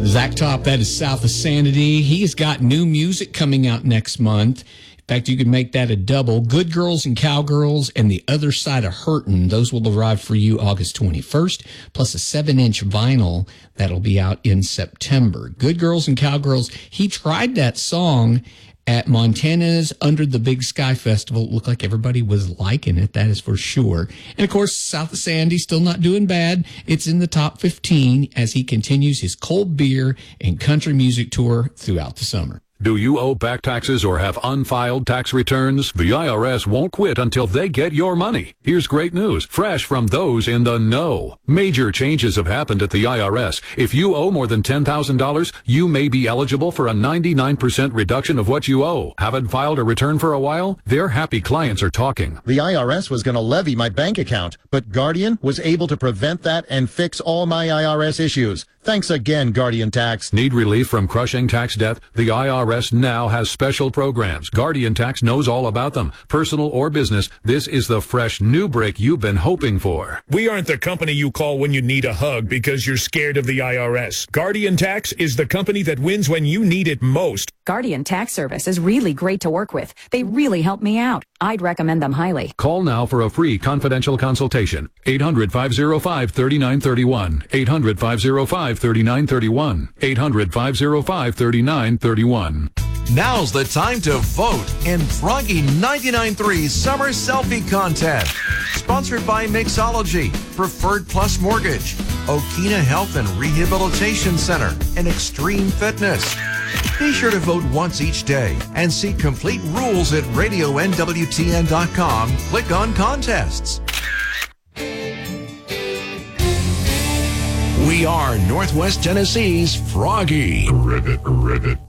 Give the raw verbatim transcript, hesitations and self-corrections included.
Zach Top, that is South of Sanity. He's got new music coming out next month. In fact, you can make that a double. Good Girls and Cowgirls and The Other Side of Hurtin'. Those will arrive for you August twenty-first, plus a seven-inch vinyl that'll be out in September. Good Girls and Cowgirls. He tried that song at Montana's Under the Big Sky Festival. It looked like everybody was liking it, that is for sure. And, of course, South of Sandy still not doing bad. It's in the top fifteen as he continues his cold beer and country music tour throughout the summer. Do you owe back taxes or have unfiled tax returns? The I R S won't quit until they get your money. Here's great news, fresh from those in the know. Major changes have happened at the I R S. If you owe more than ten thousand dollars, you may be eligible for a ninety-nine percent reduction of what you owe. Haven't filed a return for a while? Their happy clients are talking. The I R S was going to levy my bank account, but Guardian was able to prevent that and fix all my I R S issues. Thanks again, Guardian Tax. Need relief from crushing tax debt? The I R S now has special programs. Guardian Tax knows all about them. Personal or business, this is the fresh new break you've been hoping for. We aren't the company you call when you need a hug because you're scared of the I R S. Guardian Tax is the company that wins when you need it most. Guardian Tax Service is really great to work with. They really help me out. I'd recommend them highly. Call now for a free confidential consultation. eight hundred, five oh five, three nine three one. eight hundred, five oh five, three nine three one. eight hundred, five oh five, three nine three one. Now's the time to vote in Froggy ninety-nine point three Summer Selfie Contest. Sponsored by Mixology, Preferred Plus Mortgage, Okina Health and Rehabilitation Center, and Extreme Fitness. Be sure to vote once each day and see complete rules at radio N W T N dot com. Click on contests. We are Northwest Tennessee's Froggy. Ribbit, ribbit.